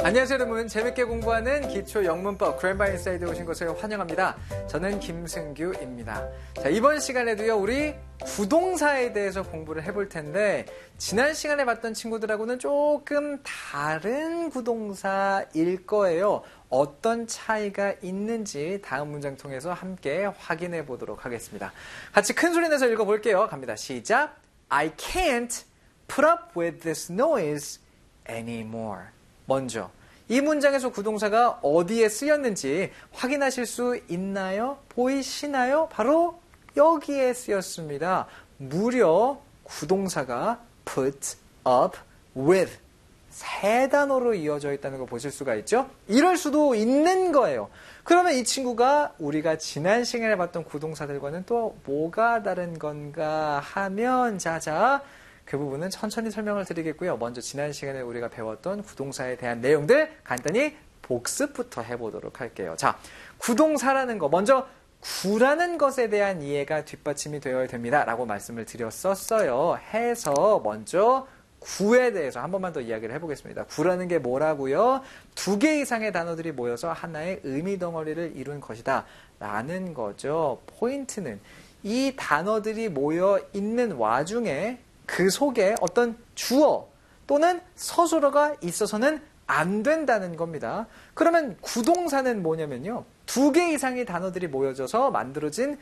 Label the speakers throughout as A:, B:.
A: 안녕하세요 여러분. 재밌게 공부하는 기초 영문법 그래머 인사이드에 오신 것을 환영합니다. 저는 김승규입니다. 자, 이번 시간에도요 우리 구동사에 대해서 공부를 해볼 텐데 지난 시간에 봤던 친구들하고는 조금 다른 구동사일 거예요. 어떤 차이가 있는지 다음 문장 통해서 함께 확인해 보도록 하겠습니다. 같이 큰 소리 내서 읽어볼게요. 갑니다. 시작. I can't put up with this noise anymore. 먼저 이 문장에서 구동사가 어디에 쓰였는지 확인하실 수 있나요? 보이시나요? 바로 여기에 쓰였습니다. 무려 구동사가 put up with 세 단어로 이어져 있다는 거 보실 수가 있죠? 이럴 수도 있는 거예요. 그러면 이 친구가 우리가 지난 시간에 봤던 구동사들과는 또 뭐가 다른 건가 하면 자자 그 부분은 천천히 설명을 드리겠고요. 먼저 지난 시간에 우리가 배웠던 구동사에 대한 내용들 간단히 복습부터 해보도록 할게요. 자, 구동사라는 거 먼저 구라는 것에 대한 이해가 뒷받침이 되어야 됩니다. 라고 말씀을 드렸었어요. 해서 먼저 구에 대해서 한 번만 더 이야기를 해보겠습니다. 구라는 게 뭐라고요? 2개 이상의 단어들이 모여서 하나의 의미 덩어리를 이룬 것이다. 라는 거죠. 포인트는 이 단어들이 모여 있는 와중에 그 속에 어떤 주어 또는 서술어가 있어서는 안 된다는 겁니다. 그러면 구동사는 뭐냐면요. 2개 이상의 단어들이 모여져서 만들어진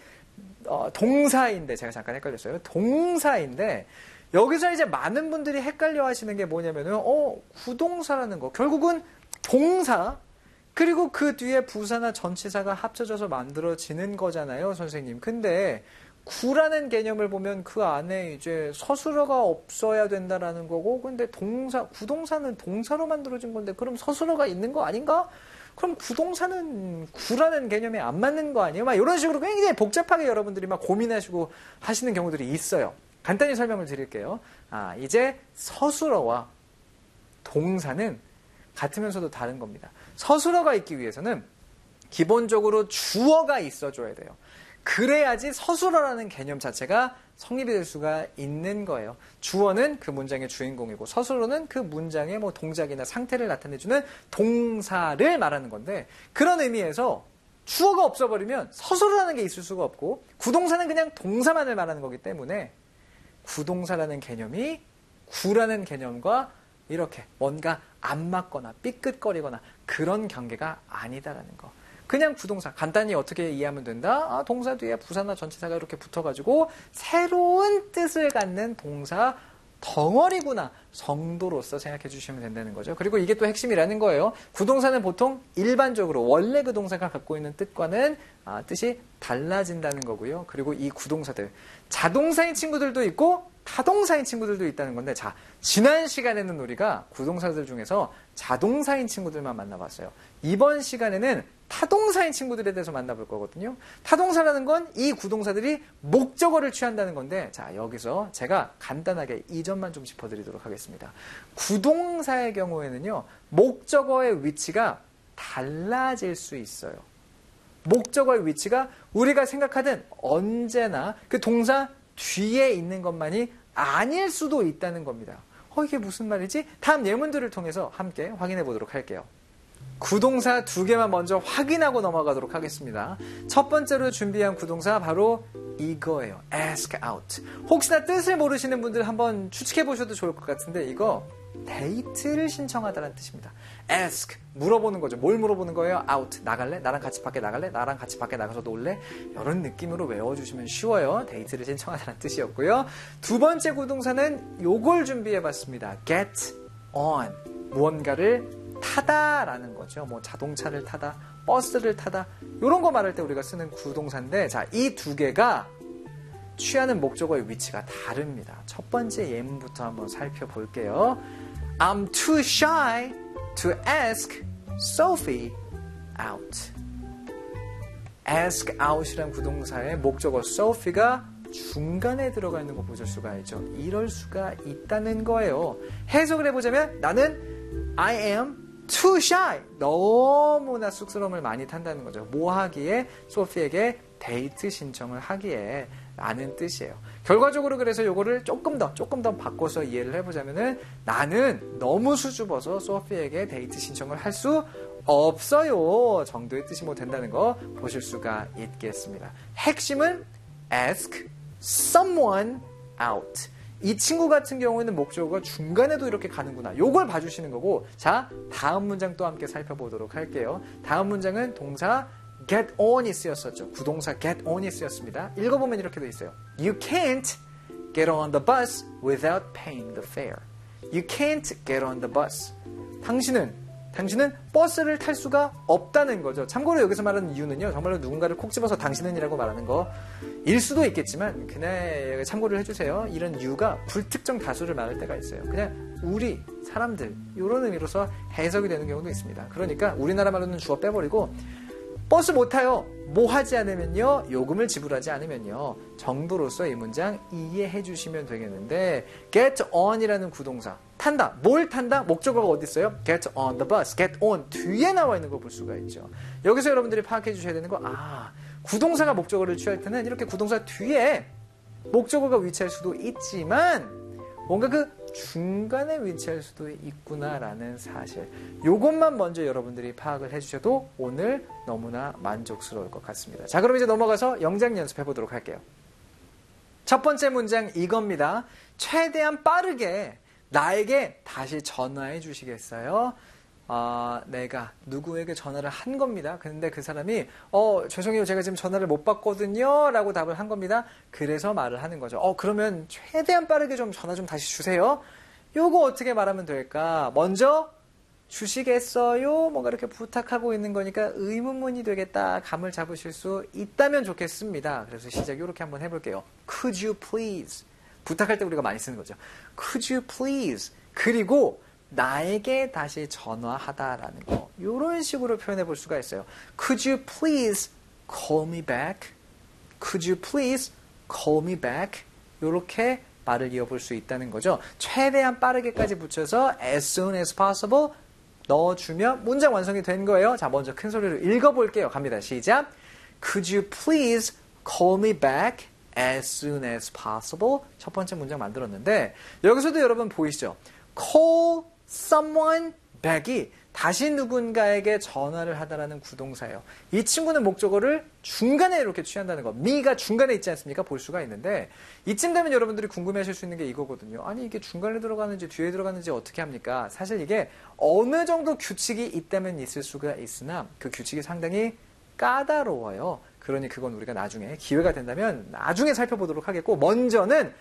A: 동사인데 제가 잠깐 헷갈렸어요. 동사인데 여기서 이제 많은 분들이 헷갈려 하시는 게 뭐냐면은 구동사라는 거 결국은 동사 그리고 그 뒤에 부사나 전치사가 합쳐져서 만들어지는 거잖아요, 선생님. 근데 구라는 개념을 보면 그 안에 이제 서술어가 없어야 된다라는 거고, 근데 구동사는 동사로 만들어진 건데, 그럼 서술어가 있는 거 아닌가? 그럼 구동사는 구라는 개념에 안 맞는 거 아니에요? 막 이런 식으로 굉장히 복잡하게 여러분들이 막 고민하시고 하시는 경우들이 있어요. 간단히 설명을 드릴게요. 이제 서술어와 동사는 같으면서도 다른 겁니다. 서술어가 있기 위해서는 기본적으로 주어가 있어줘야 돼요. 그래야지 서술어라는 개념 자체가 성립이 될 수가 있는 거예요. 주어는 그 문장의 주인공이고 서술어는 그 문장의 뭐 동작이나 상태를 나타내주는 동사를 말하는 건데 그런 의미에서 주어가 없어버리면 서술어라는 게 있을 수가 없고 구동사는 그냥 동사만을 말하는 거기 때문에 구동사라는 개념이 구라는 개념과 이렇게 뭔가 안 맞거나 삐끗거리거나 그런 관계가 아니다라는 거. 그냥 구동사 간단히 어떻게 이해하면 된다? 동사 뒤에 부사나 전치사가 이렇게 붙어가지고 새로운 뜻을 갖는 동사 덩어리구나 정도로서 생각해 주시면 된다는 거죠. 그리고 이게 또 핵심이라는 거예요. 구동사는 보통 일반적으로 원래 그 동사가 갖고 있는 뜻과는 뜻이 달라진다는 거고요. 그리고 이 구동사들 자동사인 친구들도 있고 타동사인 친구들도 있다는 건데 자 지난 시간에는 우리가 구동사들 중에서 자동사인 친구들만 만나봤어요. 이번 시간에는 타동사인 친구들에 대해서 만나볼 거거든요. 타동사라는 건 이 구동사들이 목적어를 취한다는 건데 자 여기서 제가 간단하게 이 점만 좀 짚어드리도록 하겠습니다. 구동사의 경우에는요. 목적어의 위치가 달라질 수 있어요. 목적어의 위치가 우리가 생각하든 언제나 그 동사 뒤에 있는 것만이 아닐 수도 있다는 겁니다. 이게 무슨 말이지? 다음 예문들을 통해서 함께 확인해 보도록 할게요. 구동사 2개만 먼저 확인하고 넘어가도록 하겠습니다. 첫 번째로 준비한 구동사 바로 이거예요. ask out. 혹시나 뜻을 모르시는 분들 한번 추측해 보셔도 좋을 것 같은데 이거 데이트를 신청하다는 뜻입니다. ask, 물어보는 거죠. 뭘 물어보는 거예요? out, 나갈래? 나랑 같이 밖에 나갈래? 나랑 같이 밖에 나가서 놀래? 이런 느낌으로 외워주시면 쉬워요. 데이트를 신청하다는 뜻이었고요. 두 번째 구동사는 요걸 준비해봤습니다. get on, 무언가를 타다라는 거죠. 뭐 자동차를 타다, 버스를 타다 이런 거 말할 때 우리가 쓰는 구동사인데 자, 이 2개가 취하는 목적어의 위치가 다릅니다. 첫 번째 예문부터 한번 살펴볼게요. I'm too shy to ask Sophie out. ask out이란 구동사의 목적어 Sophie가 중간에 들어가 있는 거 보실 수가 있죠. 이럴 수가 있다는 거예요. 해석을 해보자면 나는 I am too shy. 너무나 쑥스러움을 많이 탄다는 거죠. 뭐 하기에? 소피에게 데이트 신청을 하기에 라는 뜻이에요. 결과적으로 그래서 요거를 조금 더 바꿔서 이해를 해보자면은 나는 너무 수줍어서 소피에게 데이트 신청을 할 수 없어요 정도의 뜻이 뭐 된다는 거 보실 수가 있겠습니다. 핵심은 ask someone out. 이 친구 같은 경우에는 목적어가 중간에도 이렇게 가는구나. 요걸 봐주시는 거고, 자, 다음 문장 또 함께 살펴보도록 할게요. 다음 문장은 동사 get on이 쓰였었죠. 구동사 get on이 쓰였습니다. 읽어보면 이렇게 돼 있어요. You can't get on the bus without paying the fare. You can't get on the bus. 당신은 버스를 탈 수가 없다는 거죠. 참고로 여기서 말하는 이유는요, 정말로 누군가를 콕 집어서 당신은이라고 말하는 거일 수도 있겠지만 그냥 참고를 해주세요. 이런 이유가 불특정 다수를 말할 때가 있어요. 그냥 우리 사람들 이런 의미로서 해석이 되는 경우도 있습니다. 그러니까 우리나라 말로는 주어 빼버리고 버스 못 타요. 뭐 하지 않으면요, 요금을 지불하지 않으면요 정도로서 이 문장 이해해 주시면 되겠는데, get on이라는 구동사, 탄다, 뭘 탄다? 목적어가 어디 있어요? get on the bus, get on 뒤에 나와 있는 거 볼 수가 있죠. 여기서 여러분들이 파악해 주셔야 되는 거, 구동사가 목적어를 취할 때는 이렇게 구동사 뒤에 목적어가 위치할 수도 있지만 뭔가 그 중간에 위치할 수도 있구나라는 사실, 요것만 먼저 여러분들이 파악을 해주셔도 오늘 너무나 만족스러울 것 같습니다. 자, 그럼 이제 넘어가서 영작 연습해 보도록 할게요. 첫 번째 문장 이겁니다. 최대한 빠르게 나에게 다시 전화해 주시겠어요? 내가 누구에게 전화를 한 겁니다. 근데 그 사람이 죄송해요, 제가 지금 전화를 못 받거든요 라고 답을 한 겁니다. 그래서 말을 하는 거죠. 그러면 최대한 빠르게 좀 전화 좀 다시 주세요. 요거 어떻게 말하면 될까? 먼저 주시겠어요? 뭔가 이렇게 부탁하고 있는 거니까 의문문이 되겠다. 감을 잡으실 수 있다면 좋겠습니다. 그래서 시작 이렇게 한번 해볼게요. Could you please? 부탁할 때 우리가 많이 쓰는 거죠. Could you please? 그리고 나에게 다시 전화하다라는 거, 이런 식으로 표현해 볼 수가 있어요. Could you please call me back? Could you please call me back? 이렇게 말을 이어볼 수 있다는 거죠. 최대한 빠르게까지 붙여서 as soon as possible 넣어주면 문장 완성이 된 거예요. 자, 먼저 큰 소리로 읽어볼게요. 갑니다. 시작. Could you please call me back as soon as possible? 첫 번째 문장 만들었는데 여기서도 여러분 보이시죠? call someone back이 다시 누군가에게 전화를 하다라는 구동사예요. 이 친구는 목적어를 중간에 이렇게 취한다는 거. me가 중간에 있지 않습니까? 볼 수가 있는데 이쯤 되면 여러분들이 궁금해하실 수 있는 게 이거거든요. 아니 이게 중간에 들어가는지 뒤에 들어가는지 어떻게 합니까? 사실 이게 어느 정도 규칙이 있다면 있을 수가 있으나 그 규칙이 상당히 까다로워요. 그러니 그건 우리가 나중에 기회가 된다면 나중에 살펴보도록 하겠고, 먼저는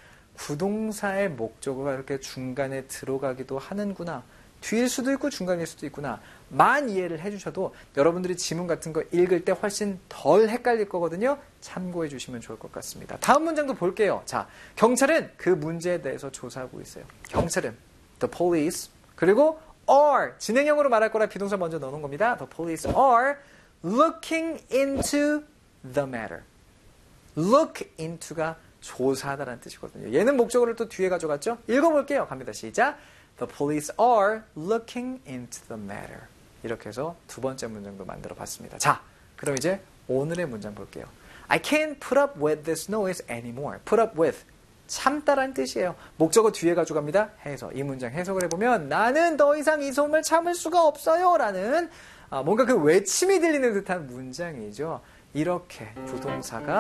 A: 구동사의 목적어가 이렇게 중간에 들어가기도 하는구나, 뒤일 수도 있고 중간일 수도 있구나 만 이해를 해주셔도 여러분들이 지문 같은 거 읽을 때 훨씬 덜 헷갈릴 거거든요. 참고해 주시면 좋을 것 같습니다. 다음 문장도 볼게요. 자, 경찰은 그 문제에 대해서 조사하고 있어요. 경찰은 the police, 그리고 are 진행형으로 말할 거라 비동사 먼저 넣어놓은 겁니다. The police are looking into the matter. look into가 조사하다라는 뜻이거든요. 얘는 목적어를 또 뒤에 가져갔죠? 읽어볼게요. 갑니다. 시작. The police are looking into the matter. 이렇게 해서 두 번째 문장도 만들어 봤습니다. 자, 그럼 이제 오늘의 문장 볼게요. I can't put up with this noise anymore. put up with, 참다라는 뜻이에요. 목적어 뒤에 가져갑니다. 해서 이 문장 해석을 해보면 나는 더 이상 이 소음을 참을 수가 없어요 라는 뭔가 그 외침이 들리는 듯한 문장이죠. 이렇게 부동사가